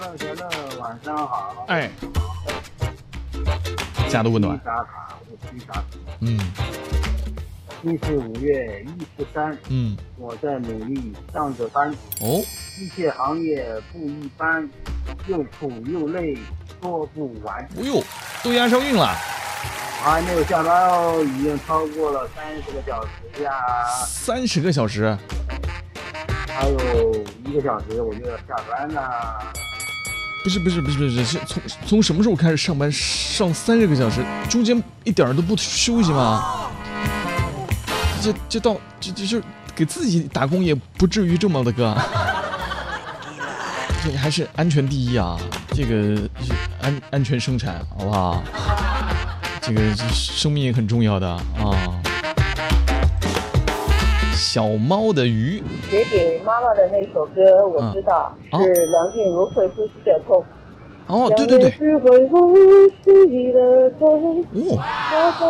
先生晚上好。 哎，家的温暖。 打卡，我是打卡。今是5月13。我在努力上着班。 哦， 机械行业不一般，又苦又累，说不完。 哎呦，都押上运了。 还没有下班哦，已经超过了30个小时呀。 30个小时？ 还有1个小时我就要下班了。 不是，从什么时候开始上班上30个小时？中间一点都不休息吗？这给自己打工也不至于这么的个。这还是安全第一啊！这个安全生产，好不好？这个生命也很重要的啊。小猫的鱼， 写给妈妈的那首歌我知道，是梁静茹会呼吸的痛。 哦，对对对。 是会呼吸的痛。 哦。 我